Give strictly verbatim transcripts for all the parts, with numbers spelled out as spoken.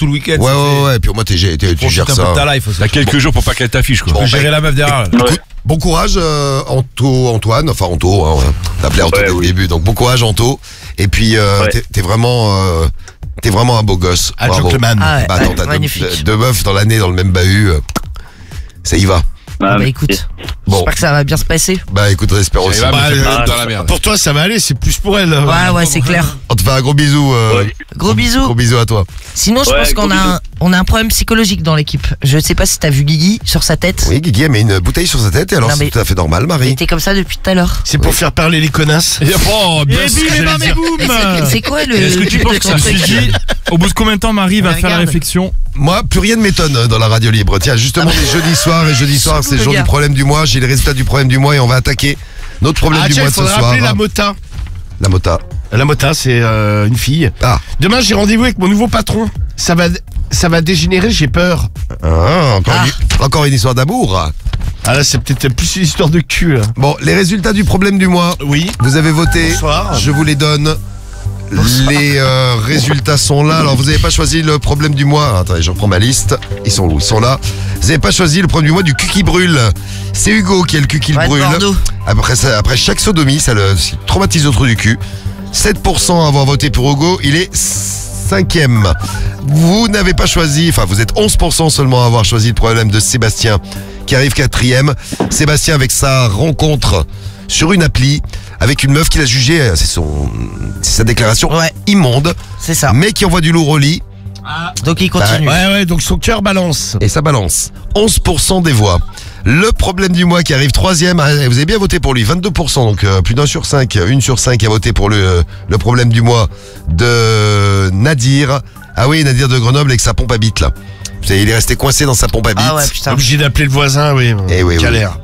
tout le week-end. Ouais, ouais, ouais. Puis au moins, t'es, t'es, tu gères ça. Ta life aussi. T'as quelques jours pour pas qu'elle t'affiche, quoi. Tu peux Bon, gérer bah, la meuf derrière. Écoute, bon courage, euh, Anto, Antoine. Enfin, Anto, hein, on t'appelait Anto Ouais, dès le oui. début. Donc, bon courage, Anto. Et puis, euh, Ouais. t'es, t'es vraiment, euh, t'es vraiment un beau gosse. Un Bravo. gentleman. Ah ouais, Bah, attends, ouais, t'as deux, magnifique. deux meufs dans l'année dans le même bahut. euh, Ça y va. Ah bah écoute, Bon. j'espère que ça va bien se passer. Bah, écoute, j'espère aussi. va, Bah, mais euh, c'est dans la merde. Pour toi, ça va aller, c'est plus pour elle. Ouais, ouais, c'est clair. On te fait un gros bisou. Euh, Ouais. Gros bisous. Gros bisou à toi. Sinon, je Ouais, pense qu'on gros a, bisous. un, on a un problème psychologique dans l'équipe. Je sais pas si t'as vu Guigui sur sa tête. Oui, Guigui a mis une bouteille sur sa tête et alors Non, c'est mais- tout à fait normal, Il Marie. était comme ça depuis tout à l'heure. C'est pour faire parler les connasses. Oh, bien sûr, j'allais dire. Mais c'est- C'est quoi le. Est-ce que tu but penses de que ton ça truc suffit? Au bout de combien de temps Marie va Mais faire la regarde. réflexion? Moi, plus rien ne m'étonne euh, dans la radio libre. Tiens, justement, les jeudis soirs et jeudi soir, c'est le le jour gars. du problème du mois. J'ai les résultats du problème du mois et on va attaquer notre problème Ah du tiens, mois il de ce faudrait soir. appeler la Mota. La mota. La Mota, c'est euh, une fille. Ah, Demain, j'ai rendez-vous avec mon nouveau patron. Ça va, ça va dégénérer, j'ai peur. ah, encore, Ah. Une, encore une histoire d'amour. Ah là, c'est peut-être plus une histoire de cul. là. Bon, les résultats du problème du mois. Oui. Vous avez voté. Bonsoir. Je vous les donne. Les euh, résultats sont là. Alors, vous n'avez pas choisi le problème du mois. Attendez, je reprends ma liste. Ils sont où? Ils sont là. Vous n'avez pas choisi le problème du mois du cul qui brûle. C'est Hugo qui a le cul qui Ouais, de brûle. Bordeaux. Après, ça, après chaque sodomie, ça le ça traumatise le trou du cul. sept pour cent à avoir voté pour Hugo. Il est cinquième. Vous n'avez pas choisi, enfin, vous êtes onze pour cent seulement à avoir choisi le problème de Sébastien qui arrive quatrième. Sébastien avec sa rencontre sur une appli avec une meuf qu'il a jugée, c'est son, c'est sa déclaration Ouais. immonde, C'est ça. mais qui envoie du lourd au lit Donc il continue. Ouais, ouais, donc son cœur balance. et ça balance. onze pour cent des voix. Le problème du mois qui arrive troisième, ah, vous avez bien voté pour lui, vingt-deux pour cent, donc euh, plus d'un sur cinq, une sur cinq a voté pour le, le problème du mois de Nadir. Ah oui, Nadir de Grenoble avec sa pompe à bite là. Vous savez, il est resté coincé dans sa pompe à bite. Ah ouais, putain. Obligé d'appeler le voisin, oui. Eh oui, oui. Galère.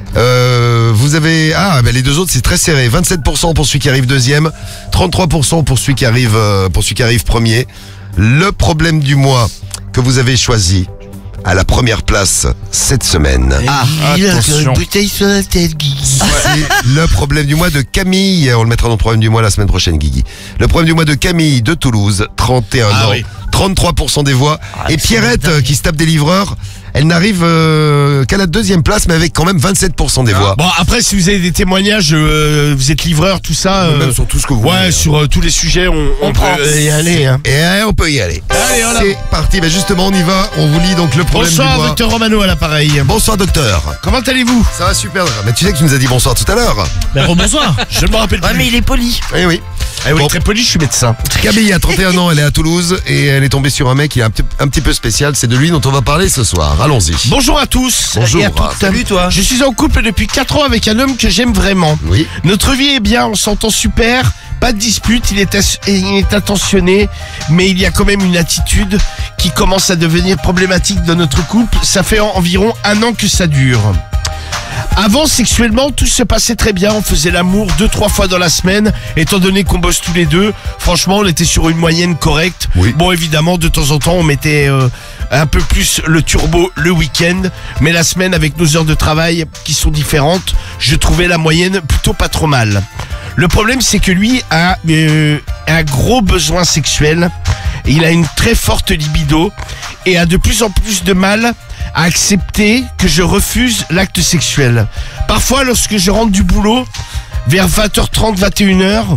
Euh, vous avez... Ah, ben les deux autres, c'est très serré. vingt-sept pour cent pour celui qui arrive deuxième, trente-trois pour cent pour celui qui arrive, euh, pour celui qui arrive premier. Le problème du mois que vous avez choisi à la première place cette semaine. Ah, Attention. bouteille sur la tête, Guigui. C'est le problème du mois de Camille. On le mettra dans le problème du mois la semaine prochaine, Guigui. Le problème du mois de Camille de Toulouse, trente et un Ah ans, oui. trente-trois pour cent des voix. Ah, et c'est Pierrette, dingue. euh, qui se tape des livreurs, elle n'arrive euh, qu'à la deuxième place, mais avec quand même vingt-sept pour cent des voix. Bon, après, si vous avez des témoignages, euh, vous êtes livreur, tout ça. euh, Même sur tout ce que vous Ouais, voulez. sur euh, tous les sujets, on, on, On peut prend. euh, y aller. Hein. Et euh, on peut y aller. Allez, on C'est parti. Ben justement, on y va. On vous lit donc le problème Bonsoir, du mois. docteur Romano à l'appareil. Bonsoir, docteur. Comment allez-vous? Ça va super. Mais tu sais que tu nous as dit bonsoir tout à l'heure. Ben, bonsoir. Je ne me rappelle Ouais, plus. mais il est poli. Oui, oui. Eh oui, Bon. très poli, je suis médecin. Camille a trente et un ans, elle est à Toulouse et elle est tombée sur un mec qui est un petit, un petit peu spécial. C'est de lui dont on va parler ce soir. Allons-y. Bonjour à tous. Bonjour. et à toutes. Salut, toi. Je suis en couple depuis quatre ans avec un homme que j'aime vraiment. Oui. Notre vie est bien, on s'entend super, pas de dispute, il est, as- il est attentionné, mais il y a quand même une attitude qui commence à devenir problématique dans notre couple. Ça fait en- environ un an que ça dure. Avant, sexuellement, tout se passait très bien. On faisait l'amour deux, trois fois dans la semaine. Étant donné qu'on bosse tous les deux, franchement, on était sur une moyenne correcte. Oui. Bon, évidemment, de temps en temps, on mettait euh, un peu plus le turbo le week-end. Mais la semaine, avec nos heures de travail qui sont différentes, je trouvais la moyenne plutôt pas trop mal. Le problème, c'est que lui a euh, un gros besoin sexuel. Il a une très forte libido et a de plus en plus de mal à accepter que je refuse l'acte sexuel. Parfois, lorsque je rentre du boulot, vers vingt heures trente, vingt et une heures,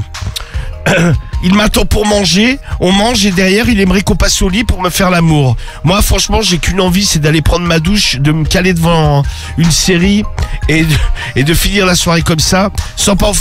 il m'attend pour manger, on mange et derrière il aimerait qu'on passe au lit pour me faire l'amour. Moi franchement j'ai qu'une envie, c'est d'aller prendre ma douche, de me caler devant une série et de, et de finir la soirée comme ça, sans pas...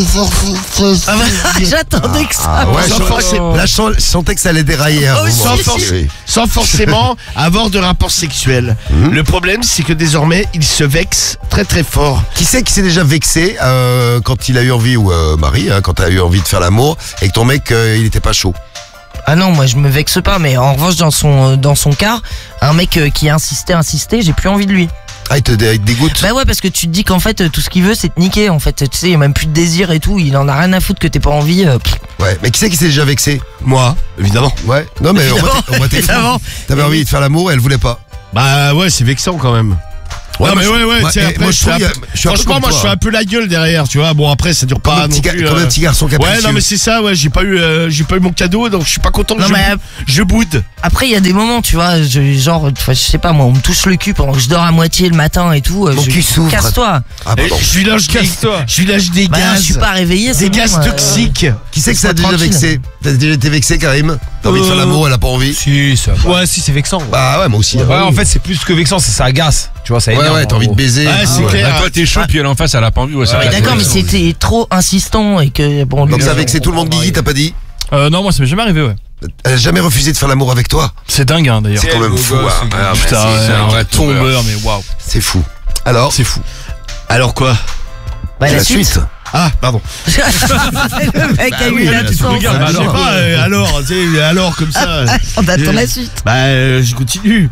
Ah bah, j'attendais que ça. Ah ouais, Sans je, forcer- là, je sens- je sentais que ça allait dérailler. un Oh, moment. sans si, force- Oui. sans forcément avoir de rapport sexuel. Le problème c'est que désormais il se vexe très très fort. Qui c'est qui s'est déjà vexé euh, quand il a eu envie, ou euh, Marie, hein, quand tu as eu envie de faire l'amour et que ton mec, euh, il était pas chaud? Ah non, moi je me vexe pas, mais en revanche dans son euh, dans son cas, un mec euh, qui a insisté, insisté, j'ai plus envie de lui. Ah, il te, dé- il te dégoûte? Bah ouais, parce que tu te dis qu'en fait euh, tout ce qu'il veut c'est te niquer. En fait, tu sais, il y a même plus de désir et tout. Il en a rien à foutre que t'aies pas envie. euh, pff. Ouais, mais qui c'est qui s'est déjà vexé? Moi, évidemment. Ouais, non mais au moins, t'es- au moins, t'es fou. Évidemment. T'avais envie de faire l'amour et elle voulait pas. Bah ouais, c'est vexant quand même. Ouais, non, moi, mais je- ouais, ouais, moi, tu sais, eh, après, moi, je je fais trouve, un il y peu- a- je suis un peu franchement, comme moi, toi. je fais un peu la gueule derrière, tu vois. Bon, après, ça dure Comme pas un non petit, ga- plus, comme euh, un petit garçon capricieux. Ouais, non, mais c'est ça, ouais, j'ai pas eu, euh, j'ai pas eu mon cadeau, donc je suis pas content. Non, je, mais- boude, je boude. Après, il y a des moments, tu vois, je, genre, enfin, je sais pas, moi, on me touche le cul pendant que je dors à moitié le matin et tout. euh, Mon je, cul s'ouvre. Casse-toi. Ah, Et pardon. je lui lâche des, Casse-toi. je lui lâche des Bah, gaz, je suis pas réveillé, c'est des bon, gaz euh, toxiques. Qui c'est que ça a Laisse-moi déjà tranquille. vexé? T'as déjà été vexé, Karim? T'as envie de faire Euh, l'amour, elle a pas envie? Si, ça va. Ouais, si, c'est vexant. Bah ouais, moi aussi. Ouais, hein. en fait, c'est plus que vexant, c'est ça agace. Tu vois, ça Ouais, énerve. ouais, t'as en envie de gros. baiser. Ouais, c'est Ah, clair. Ah, toi, t'es chaud, puis elle en face, elle a pas envie. Ouais, ça Ouais, Ouais, casse. d'accord, mais ouais, c'était trop insistant et que, bon, lui, Donc ça a euh, vexé tout le monde, Guigui, t'as pas dit? Euh, non, moi, ça m'est jamais arrivé, ouais. Elle a jamais refusé de faire l'amour avec toi? C'est dingue, hein, d'ailleurs. C'est quand même beau fou. gosse, hein. c'est Ah, Putain, bah, c'est- ouais, c'est un vrai tombeur, mais waouh. C'est fou. Alors, C'est fou. Alors quoi? bah, la, suite. Ah, pardon. Le mec a eu oui, la la suite, chance. regarde, Bah, je sais alors. pas, euh, alors, tu sais, alors, comme ça. On attend la suite. Bah, euh, je continue.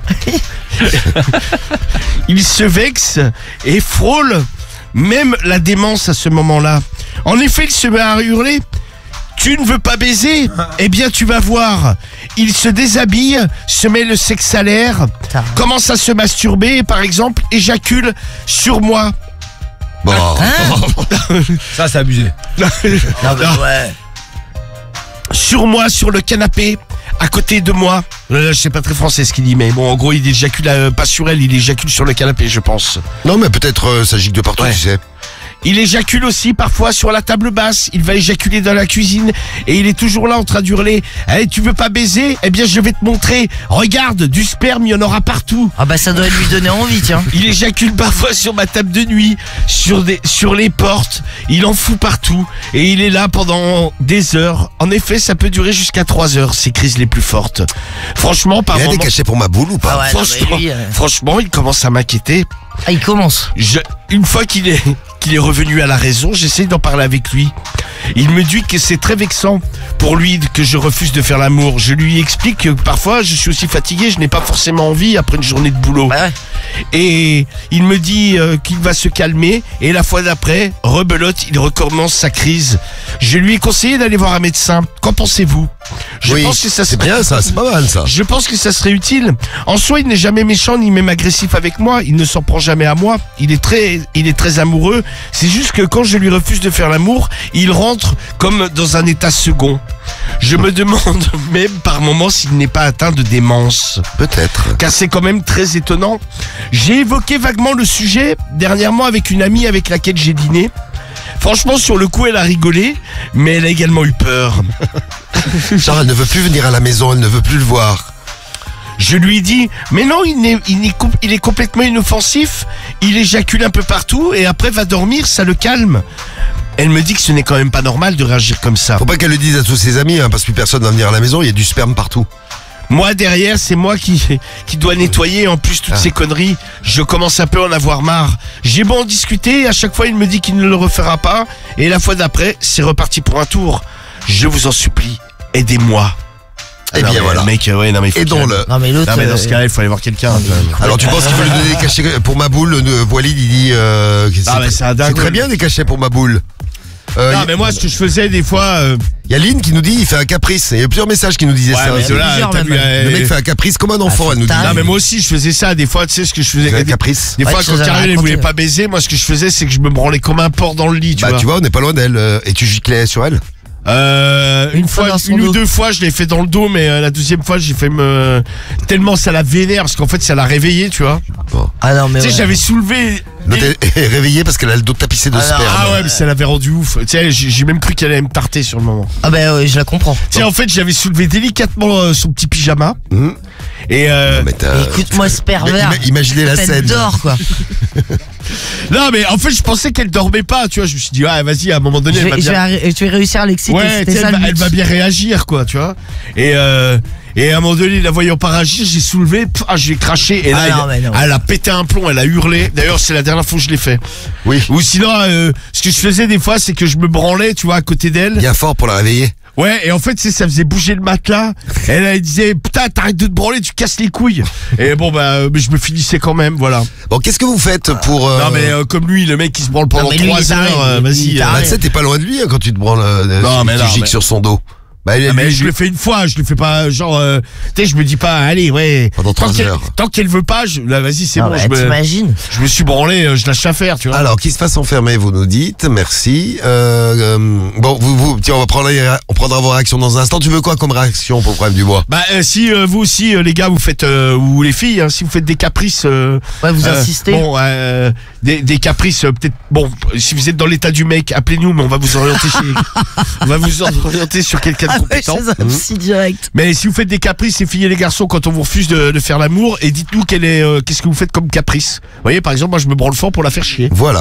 Il se vexe et frôle même la démence à ce moment-là. En effet, il se met à hurler. Tu ne veux pas baiser? Eh bien, tu vas voir. Il se déshabille, se met le sexe à l'air, Putain. commence à se masturber, par exemple, éjacule sur moi. Bon. Ça, c'est abusé. Non, mais ouais. Sur moi, sur le canapé, à côté de moi. Euh, je sais pas très français ce qu'il dit, mais bon, en gros, il éjacule euh, pas sur elle, il éjacule sur le canapé, je pense. Non, mais peut-être euh, ça gicle de partout, Ouais. tu sais. Il éjacule aussi parfois sur la table basse, il va éjaculer dans la cuisine et il est toujours là en train d'hurler. Eh, tu veux pas baiser? Eh bien, je vais te montrer. Regarde, du sperme, il y en aura partout. Ah bah ça doit lui donner envie, tiens. Il éjacule parfois sur ma table de nuit, sur, des, sur les portes, il en fout partout et il est là pendant des heures. En effet, ça peut durer jusqu'à trois heures, ces crises les plus fortes. Franchement, par Il y a des moment, cachets pour ma boule ou pas? Ah ouais, non, mais franchement, lui, euh, franchement, il commence à m'inquiéter. Ah, il commence. Je- une fois qu'il est, qu'il est revenu à la raison, j'essaie d'en parler avec lui. Il me dit que c'est très vexant pour lui que je refuse de faire l'amour. Je lui explique que parfois je suis aussi fatigué, je n'ai pas forcément envie après une journée de boulot. Bah ouais. Et il me dit euh, qu'il va se calmer et la fois d'après, rebelote, il recommence sa crise. Je lui ai conseillé d'aller voir un médecin. Qu'en pensez-vous? Je Oui, pense que ça c'est serait- bien ça, c'est pas mal ça. je pense que ça serait utile. En soi, il n'est jamais méchant ni même agressif avec moi. Il ne s'en prend jamais à moi. Il est très, il est très amoureux. C'est juste que quand je lui refuse de faire l'amour, il rentre comme dans un état second. Je me demande même par moments s'il n'est pas atteint de démence. Peut-être. Car c'est quand même très étonnant. J'ai évoqué vaguement le sujet dernièrement avec une amie avec laquelle j'ai dîné. Franchement, sur le coup, elle a rigolé, mais elle a également eu peur. Genre, elle ne veut plus venir à la maison, elle ne veut plus le voir. Je lui dis, mais non, il, n'est, il, n'est com- il est complètement inoffensif, il éjacule un peu partout et après va dormir, ça le calme. Elle me dit que ce n'est quand même pas normal de réagir comme ça. Faut pas qu'elle le dise à tous ses amis, hein, parce que plus personne va venir à la maison, il y a du sperme partout. Moi derrière, c'est moi qui, qui dois nettoyer en plus toutes Ah. ces conneries. Je commence un peu à en avoir marre. J'ai beau en discuter, à chaque fois il me dit qu'il ne le refera pas et la fois d'après, c'est reparti pour un tour. Je vous en supplie, aidez-moi. Eh Non, bien mais voilà. le mec, ouais, non mais il faut qu'il Aidons-le. aille- Non mais l'autre. Non mais dans ce euh, cas-là, il faut aller voir quelqu'un. quand même. Alors tu penses qu'il faut lui donner des cachets pour ma boule? Le Walid il dit euh, que Ah, mais c'est un dingue. c'est très bien des cachets pour ma boule. Euh, Non y- mais moi ce que je faisais des fois... euh, Il y a Lynn qui nous dit il fait un caprice. Il y a plusieurs messages qui nous disaient ouais, ça. mais aussi. de là, plusieurs t'as même. vu, euh, Le mec fait un caprice comme un enfant, Ah, elle nous dit. putain. Non mais moi aussi je faisais ça des fois, tu sais ce que je faisais Il fait un caprice. des Ouais, fois tu quand nous avais Karine elle raconté, voulait ouais. pas baiser, moi ce que je faisais c'est que je me branlais comme un porc dans le lit, tu Bah vois. tu vois, on n'est pas loin d'elle. euh, Et tu giclais sur elle? Euh, une, Une fois fois, dans son une ou dos. deux fois je l'ai fait dans le dos, mais euh, la deuxième fois j'ai fait me tellement ça la vénère parce qu'en fait ça l'a réveillée, tu vois. Ah non mais. Tu sais ouais. j'avais soulevé. L'autre est est réveillée parce qu'elle a le dos tapissé de Ah non, sperme. Ah ouais mais ça l'avait rendu ouf. Tu sais j'ai j'ai même cru qu'elle allait me tarter sur le moment. Ah bah ouais, je la comprends. Tu sais en fait j'avais soulevé délicatement euh, son petit pyjama Hum. et euh, Non, mais t'as- Écoute-moi ce Mais pervers. ima- imaginez la Peine scène. d'or quoi. non mais en fait je pensais qu'elle dormait pas, tu vois. Je me suis dit ouais vas-y à un moment donné Je elle va vais, je bien. vais arri- je vais réussir à l'exciter. Ouais, C'était tu sais, ça elle, le va, elle but. va bien réagir, quoi, tu vois. Et, euh, et à un moment donné, la voyant pas réagir, j'ai soulevé, pff, ah, j'ai craché. Et là, Ah non, elle, mais non. elle a pété un plomb, elle a hurlé. D'ailleurs, c'est la dernière fois que je l'ai fait. Oui. Ou sinon, euh, ce que je faisais des fois, c'est que je me branlais, tu vois, à côté d'elle. Bien fort pour la réveiller. Ouais, et en fait, tu sais, ça faisait bouger le matelas. Et elle, elle disait, putain, t'arrêtes de te branler, tu casses les couilles. Et bon, bah, euh, mais je me finissais quand même, voilà. Bon, qu'est-ce que vous faites pour... euh, Non, mais euh, comme lui, le mec qui se branle pendant mais lui, trois il est taré, heures, euh, il- il vas-y. est euh, Bah, tu sais, t'es pas loin de lui hein, quand tu te branles, euh, Non, tu mais tu non, gicles mais- sur son dos. Bah, il- Ah, mais lui, je le fais une fois, je le fais pas genre euh, tu sais je me dis pas allez ouais Pendant tant trois qu'elle heures. tant qu'elle veut pas je, là vas-y c'est Ah bon bah, je, me, t'imagines. je me suis branlé euh, je lâche l'affaire tu vois. Alors, qui se fasse enfermer, vous nous dites, merci. Euh, euh, bon, vous, vous, tiens, on va prendre, les- on prendra vos réactions dans un instant. Tu veux quoi comme réaction pour le problème du bois? Bah euh, si euh, vous aussi euh, les gars vous faites euh, ou les filles hein, si vous faites des caprices euh, Ouais, vous euh, insistez. bon euh, des, des caprices euh, peut-être bon si vous êtes dans l'état du mec appelez-nous mais on va vous orienter chez on va vous orienter sur quelqu'un de Ah ouais, compétent. chez un psy direct. Mais si vous faites des caprices, les filles et les garçons, quand on vous refuse de, de faire l'amour, et dites-nous quel est, euh, qu'est-ce que vous faites comme caprice. Vous voyez, par exemple, moi, je me branle fort pour la faire chier. Voilà.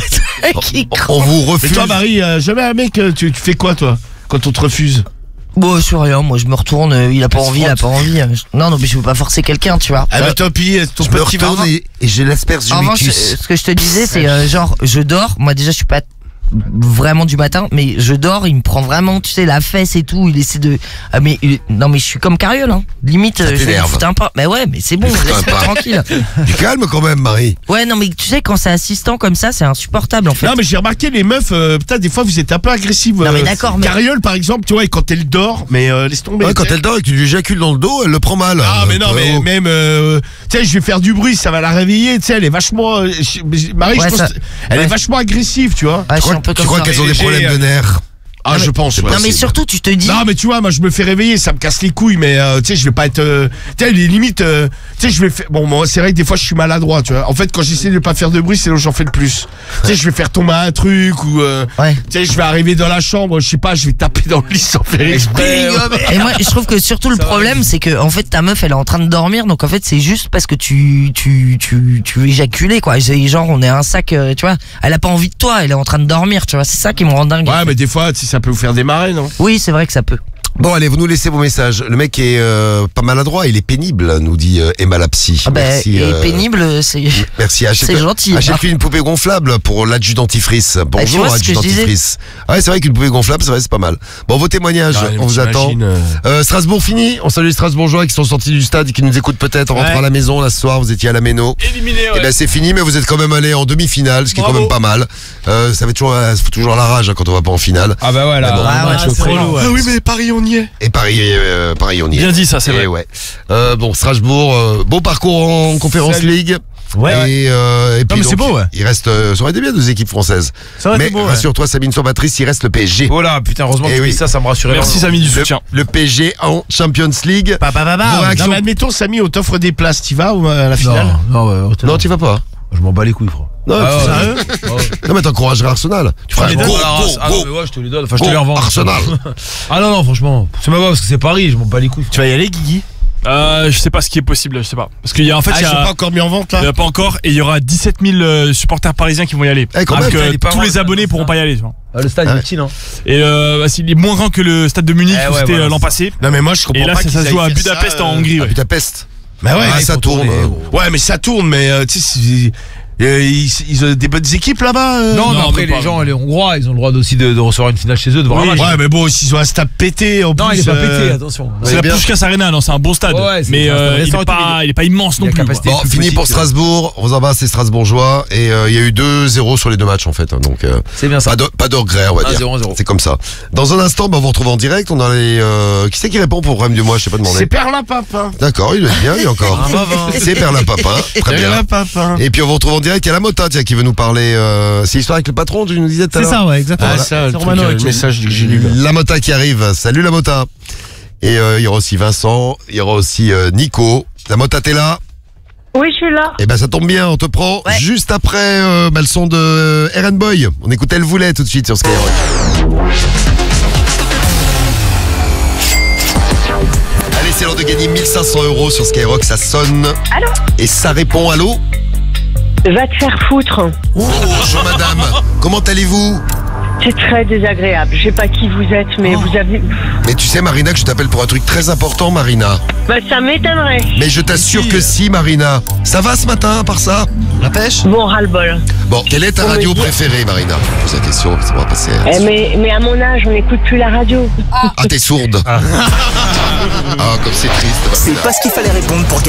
Qui On vous Mais refuse. toi, Marie, euh, jamais un mec, euh, tu, tu fais quoi, toi, quand on te refuse? Bon, c'est rien, moi je me retourne, euh, il a pas Elle se envie, il a pas envie. euh, je- Non, non, mais je veux pas forcer quelqu'un, tu vois. Ah bah tant pis, ton Je me petit va. retourne et, et j'ai l'asperge En revanche, Jumicus. euh, ce que je te disais, c'est euh, genre, je dors, moi déjà je suis pas vraiment du matin, mais je dors, il me prend vraiment, tu sais, la fesse et tout, il essaie de... Ah mais, il- non mais je suis comme Cariole, hein. Limite, euh, je vais lui t'énerve. foutre un pas. Mais ouais, mais c'est bon, Foutre un laisse-moi pas. tranquille. Du calme quand même, Marie. Ouais, non mais tu sais, quand c'est assistant comme ça, c'est insupportable en fait. Non mais j'ai remarqué les meufs, euh, putain des fois vous êtes un peu agressives. Non, mais euh, d'accord, mais- Cariole par exemple, tu vois, et quand elle dort, mais euh, laisse tomber. Ouais, quand tu sais. elle dort et que tu lui éjacules dans le dos, elle le prend mal. Ah mais Euh, non mais oh. même euh, tu sais je vais faire du bruit ça va la réveiller tu sais elle est vachement euh, je- Marie Ouais, je pense ça- que elle est ouais. vachement agressive tu vois. Ah, je Tu suis crois, un peu tu comme crois ça. qu'elles ont des J'ai- problèmes de nerfs? Ah je pense ouais. Non mais possible. surtout, tu te dis... Non mais tu vois moi je me fais réveiller ça me casse les couilles mais euh, tu sais je vais pas être euh, tu sais les limites euh, tu sais je vais faire bon moi c'est vrai que des fois je suis maladroit tu vois en fait quand j'essaie de pas faire de bruit c'est là où j'en fais le plus tu sais je vais faire tomber un truc ou euh, Ouais. tu sais je vais arriver dans la chambre je sais pas je vais taper dans le lit sans faire exprès. Et moi, je trouve que surtout le problème, c'est que en fait ta meuf, elle est en train de dormir, donc en fait c'est juste parce que tu tu tu tu veux éjaculer quoi. C'est genre on est un sac, euh, tu vois. Elle a pas envie de toi, elle est en train de dormir, tu vois. C'est ça qui me rend dingue. Ouais mais des fois tu sais, ça peut vous faire démarrer non. Oui, c'est vrai que ça peut. Bon, allez, vous nous laissez vos messages. Le mec est euh, pas maladroit, il est pénible, nous dit euh, Emma la psy. Ah bah, Merci. et euh, pénible, c'est. Merci. C'est gentil. Achète-lui une poupée gonflable pour l'adjudantifrice. tu Bonjour, vois ce que je adjudantifrice. Ouais, c'est vrai qu'une poupée gonflable, c'est vrai, c'est pas mal. Bon, vos témoignages, Ouais, on vous t'imagines, attend. euh, Euh, Strasbourg fini. On salue les Strasbourgeois qui sont sortis du stade et qui nous écoutent peut-être en rentrant Ouais. à la maison là ce soir. Vous étiez à la Méno. Éliminé, Et ben c'est fini, mais vous êtes quand même allé en demi-finale, ce qui est quand Bravo. même pas mal. Euh, ça fait toujours, ça fait toujours la rage hein, quand on va pas en finale. Ah bah ouais, là. Mais bon. Ah ouais, match c'est au vraiment- préau, ouais. Ah oui mais Paris on y est. Et Paris, euh, Paris, on y est. Bien dit, ça, c'est Et vrai. ouais. Euh, bon, Strasbourg, euh, beau parcours en Conférence Salut. League. Ouais. Et, euh, et puis mais c'est donc, beau, ouais. Il reste, euh, ça aurait été bien deux équipes françaises. Ça aurait Mais été beau, ouais. rassure-toi, Sabine Sobatrice, il reste le P S G. Oh là, putain, heureusement que Eh tu oui. dis ça, ça me rassure. Merci Samy du soutien. Le P S G en Champions League. Bah, bah, bah, bah. Vos réactions- Non mais admettons Samy on t'offre des places t'y vas ou à la finale. Non, non, ouais, Non, tu vas pas. je m'en bats les couilles, frère. Non, Ah, tu- ouais. Ouais. non mais t'encouragerais Arsenal. Tu feras Ah, un mais go, d'accord, go, ah, go, non, mais ouais, je te les donne. Enfin, je go, te les revends. Arsenal. Ah non, non, franchement. C'est pas grave parce que c'est Paris, je m'en bats les couilles. Tu vas y aller Guigui? Euh, je sais pas ce qui est possible, je sais pas. Parce qu'il y a en fait, Ah il y ils sont a, pas encore mis en vente il y là. a pas encore, et il y aura dix-sept mille euh, supporters parisiens qui vont y aller. Eh, quand Donc même, euh, il est pas tous loin, les le abonnés stade, pourront ça. pas y aller. Tu vois. Ah, le stade Ah est ouais. petit, non? Et euh, bah, il est moins grand que le stade de Munich Eh où ouais, c'était voilà, euh, l'an c'est passé. Non mais moi je comprends Et là, pas ça, qu'ils ça se joue aillent à faire Budapest ça, en euh, Hongrie. À Ouais. Budapest. Bah ouais, Ah, il ça faut tourne. tourner. Ouais, mais ça tourne, mais euh, tu sais, c'est- euh, ils, ils ont des bonnes équipes là-bas. euh. Non, mais non, après, mais pas. les gens, les Hongrois, ils ont le droit aussi de, de recevoir une finale chez eux, de voir un match. Ouais, mais bon, s'ils ont un stade pété en Non, plus. il est pas euh, pété, attention. C'est C'est la bien. Puskás Arena, non, c'est un bon stade. Ouais, ouais, c'est mais un stade euh, il, récent est et tout, pas, mais- il est pas immense Il y a non plus. capacité. quoi. Bon, plus fini petit pour que- Strasbourg. On vous embrasse, c'est Strasbourgeois. Et euh, il y a eu deux zéro sur les deux matchs en fait. hein, Donc euh, C'est bien ça. pas de, pas de regret, on va un dire. zéro, un zéro. C'est comme ça. Dans un instant, bah, on vous retrouve en direct. On a les. Euh, qui c'est qui répond pour le problème du mois? Je sais pas C'est demander. Perlin Papin. D'accord, il doit être bien, lui encore. Un bavin. C'est Perlin Papin. Très bien. Perlin Papin. Et puis on vous retrouve en direct. Il y a la Mota, tiens, qui veut nous parler. Euh, c'est l'histoire avec le patron, tu nous disais tout à l'heure. ouais, exactement. Ah, ça, le, truc, Romano euh, le qui- message que j'ai lu. là. La Mota qui arrive. Salut la Mota. Et euh, il y aura aussi Vincent. Il y aura aussi euh, Nico. La Mota, t'es là? Oui, je suis là. Eh ben ça tombe bien, on te prend Ouais. juste après euh, bah, le son de R and Boy. On écoute Elle voulait tout de suite sur Skyrock. Allez, c'est l'heure de gagner mille cinq cents euros sur Skyrock, ça sonne. Allô? Et ça répond allô. Va te faire foutre. Oh, bonjour madame, comment allez-vous? C'est très désagréable. Je sais pas qui vous êtes, mais vous avez... Mais tu sais Marina que je t'appelle pour un truc très important Marina. Bah, ça m'étonnerait. Mais je t'assure que si Marina. Ça va ce matin à part ça? La pêche? Bon, ras-le-bol. Bon, quelle est ta On me radio dit- préférée Marina? Je pose la question, ça va passer. Eh, mais, mais à mon âge, on n'écoute plus la radio. Ah t'es sourde. Ah comme c'est triste. C'est Marina. pas ce qu'il fallait répondre pour